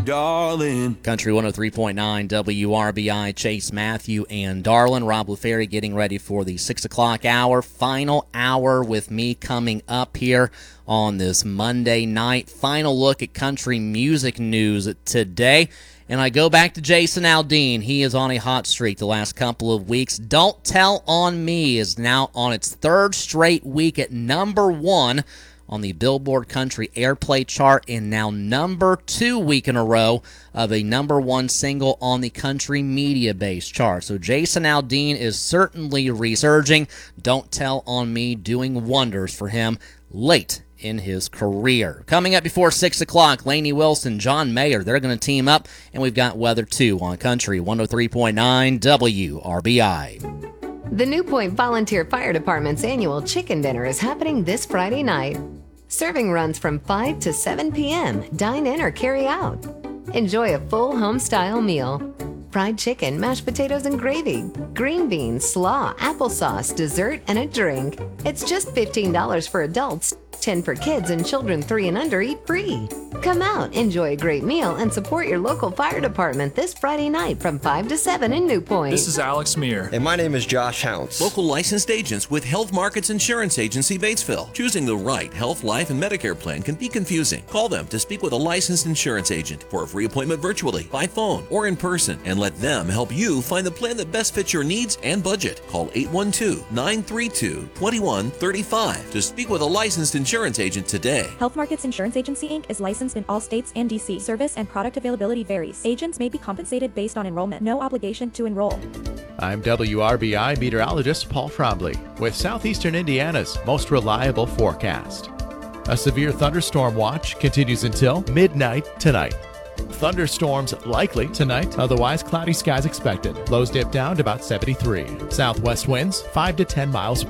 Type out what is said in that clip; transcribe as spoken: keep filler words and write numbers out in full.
darling. Country one oh three point nine W R B I, Chase Matthew and Darlin. Rob LaFerry getting ready for the six o'clock hour. Final hour with me coming up here on this Monday night. Final look at country music news today. And I go back to Jason Aldean. He is on a hot streak the last couple of weeks. Don't Tell on Me is now on its third straight week at number one on the Billboard Country Airplay chart, and now number two week in a row of a number one single on the Country Media Base chart. So Jason Aldean is certainly resurging. Don't Tell on Me doing wonders for him late in his career. Coming up before six o'clock, Lainey Wilson, John Mayer, they're going to team up, and we've got weather too on Country one oh three point nine W R B I. The New Point Volunteer Fire Department's annual chicken dinner is happening this Friday night. Serving runs from five to seven p.m. Dine in or carry out. Enjoy a full home-style meal. Fried chicken, mashed potatoes and gravy, green beans, slaw, applesauce, dessert, and a drink. It's just fifteen dollars for adults, ten dollars for kids, and children three and under eat free. Come out, enjoy a great meal, and support your local fire department this Friday night from five to seven in New Point. This is Alex Meir. And my name is Josh Hounts. Local licensed agents with Health Markets Insurance Agency, Batesville. Choosing the right health, life, and Medicare plan can be confusing. Call them to speak with a licensed insurance agent for a free appointment virtually, by phone, or in person, and let them help you find the plan that best fits your needs and budget. Call eight one two, nine three two, two one three five to speak with a licensed insurance agent today. Health Markets Insurance Agency, Incorporated is licensed in all states and D C. Service and product availability varies. Agents may be compensated based on enrollment. No obligation to enroll. I'm W R B I meteorologist Paul Frobley with southeastern Indiana's most reliable forecast. A severe thunderstorm watch continues until midnight tonight. Thunderstorms likely tonight, otherwise cloudy skies expected. Lows dip down to about seventy-three. Southwest winds five to ten miles